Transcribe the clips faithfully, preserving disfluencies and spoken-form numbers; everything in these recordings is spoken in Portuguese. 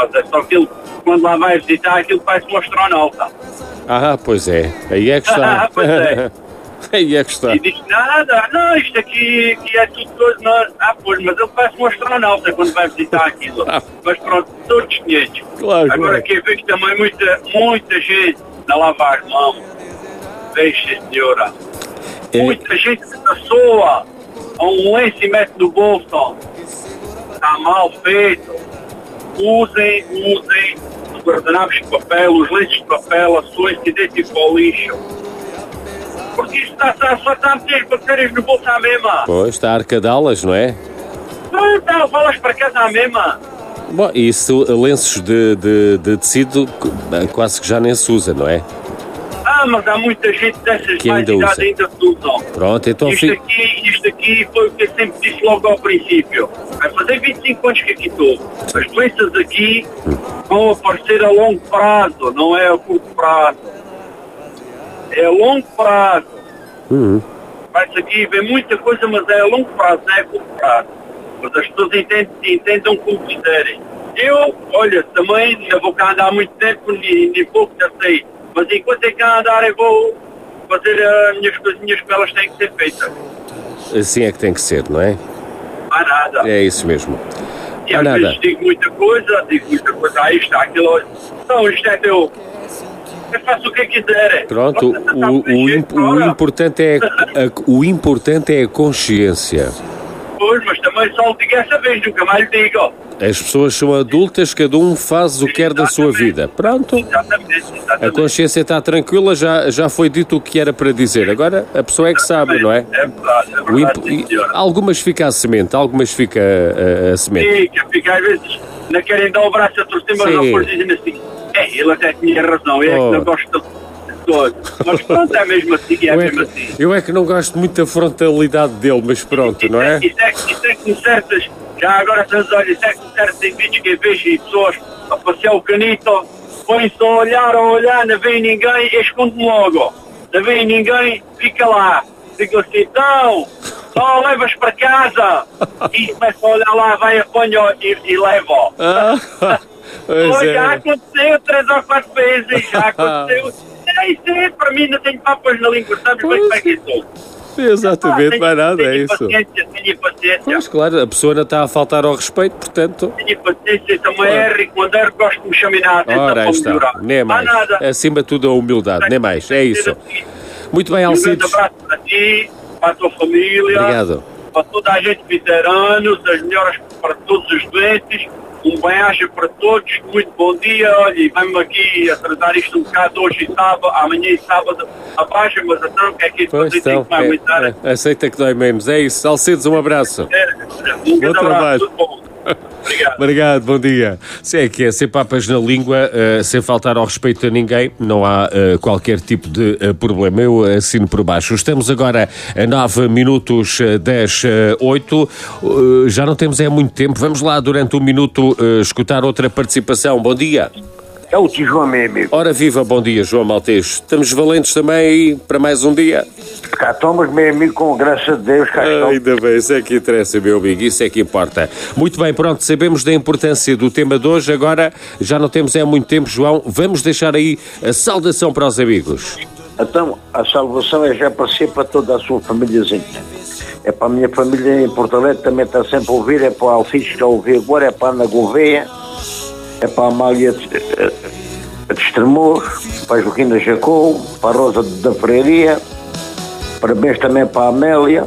mas é só que ele, quando lá vai visitar, aquilo parece um astronauta. Ah, pois é. Aí é que está. Pois é. Aí é que está. E diz, nada, não, isto aqui, aqui é tudo coisa. Não. Ah, pois, mas ele parece um astronauta quando vai visitar aquilo. Ah. Mas pronto, todos quinhentos. Claro, Agora claro. quem vê que também muita, muita gente a lavar as mãos. Deixa, senhora. É. Muita gente que soa a um lenço e mete no bolso. Está mal feito. Usem, usem os guardanapos de papel, os lenços de papel, ações que deitem para o lixo. Porque isto está, está, só está a meter bactérias no bolso à mesma. Pois, está a arcadá-las, não é? Não, está, falas para casa à mesma. Bom, isso, lenços de, de, de tecido, quase que já nem se usa, não é? Ah, mas há muita gente dessas Que mais ainda idade usa. ainda se usam. Pronto, então Isto fica... aqui, isto aqui foi o que eu sempre disse logo ao princípio. Vai fazer vinte e cinco anos que aqui estou. As doenças aqui vão aparecer a longo prazo, não é a curto prazo. É a longo prazo. Uhum. Vai-se aqui ver muita coisa, mas é a longo prazo, não é a curto prazo. Mas as pessoas entendem, entendam como quiserem. Eu, olha, também ainda vou cá andar há muito tempo, nem, nem pouco já sei. Mas enquanto é cá andar eu vou fazer as minhas coisinhas que elas têm que ser feitas. Assim é que tem que ser, não é? Não há nada. É isso mesmo. E Há às nada. vezes digo muita coisa, digo muita coisa, aí está, aquilo. Não, isto é teu. Eu faço o que quiser. Pronto, o, o, imp- o importante é a, o importante é a consciência. Pois, mas também só o digo essa vez, nunca mais lhe digo. As pessoas são adultas, cada um faz o que quer da sua vida. Pronto. Exatamente, exatamente. A consciência está tranquila, já, já foi dito o que era para dizer. Agora a pessoa é que sabe, não é? É verdade, é O verdade, imp- sim, senhora. algumas fica a semente, algumas fica a, a semente. Fica, fica, às vezes não querem dar o braço a torcer, mas Sim. não depois dizem assim, é, ele até tinha razão, eu é Oh. que não gosto de todo. Mas pronto, é mesmo assim, é Eu é, mesmo que, assim. eu é que não gosto muito da frontalidade dele, mas pronto, não é? Isso é, isso é que certas, já agora estamos a olhar, isso é que certos vídeos que eu vejo e pessoas a passear o canito, põem-se a olhar, a olhar, não vem ninguém, e esconde-me logo. Não vem ninguém, fica lá. Digo assim, então, só levas para casa. E começa a olhar lá, vai, apanha e, e leva. Ah, pois Oh, já é. aconteceu três ou quatro vezes, já aconteceu. É isso, é, para mim não tenho papas na língua, sabes bem como é que eu sou. Exatamente, Ah, mais nada, é tenho isso. paciência, tenho paciência. Pois claro, a pessoa não está a faltar ao respeito, portanto... Tenho paciência, também erro e quando erro gosto de me chamar a atenção Ora, para aí está, melhorar. nem é mais. Não há nada. Acima de tudo a humildade, nem mais, é isso. Muito bem, Um grande Alcides. abraço para ti, para a tua família, Obrigado. para toda a gente que fizer anos, as melhoras para todos os doentes, um bem-aja para todos, muito bom dia, olha, e vamos aqui atrasar isto um bocado hoje e sábado, amanhã e sábado abaixa, mas então o que é que isso Pois tem então, que me aguentar? é, é, aceita que dói menos, é isso. Alcides, um abraço. Um grande trabalho. abraço, tudo bom. Obrigado. Obrigado, bom dia. Se é que é sem papas na língua, uh, sem faltar ao respeito a ninguém, não há uh, qualquer tipo de uh, problema. Eu assino por baixo. Estamos agora a nove minutos dez, oito. Uh, já não temos é muito tempo. Vamos lá, durante um minuto, uh, escutar outra participação. Bom dia. É o tio João, meu amigo. Ora viva, bom dia, João Maltês. Estamos valentes também aí para mais um dia? Cá estamos, meu amigo, com graça de Deus, cá Ah, estamos. ainda bem, isso é que interessa, meu amigo, isso é que importa. Muito bem, pronto, sabemos da importância do tema de hoje, agora já não temos é muito tempo, João, vamos deixar aí a saudação para os amigos. Então, a salvação é já para si, para toda a sua famíliazinha. É para a minha família em Porto Alegre, também está sempre a ouvir, é para o Alcides que está a ouvir agora, é para a Ana Gouveia, é para a Amália de, de, de Estremoz, para a Joaquina Jacou, para a Rosa da Freiria, parabéns também para a Amélia,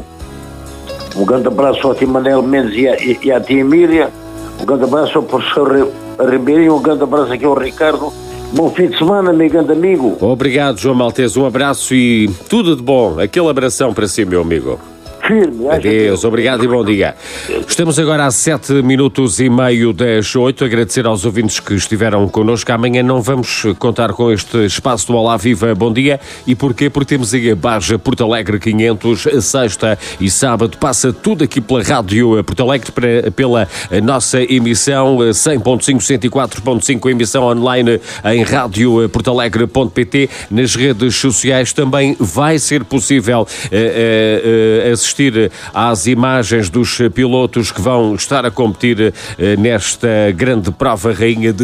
um grande abraço ao tio Manel Mendes e, a, e, e à tia Emília, um grande abraço ao professor Ribeirinho, um grande abraço aqui ao Ricardo. Bom fim de semana, meu grande amigo. Obrigado, João Maltês, um abraço e tudo de bom. Aquele abração para si, meu amigo. Firme. Adeus, obrigado e bom dia. Estamos agora a sete minutos e meio das oito. Agradecer aos ouvintes que estiveram connosco. Amanhã não vamos contar com este espaço do Olá Viva Bom Dia. E porquê? Porque temos aí a Baja Porto Alegre quinhentos, sexta e sábado. Passa tudo aqui pela Rádio Porto Alegre, para, pela nossa emissão cem ponto cinco, cento e quatro ponto cinco, emissão online em rádio porto alegre ponto pt. Nas redes sociais também vai ser possível uh, uh, uh, assistir às imagens dos pilotos que vão estar a competir uh, nesta grande prova rainha de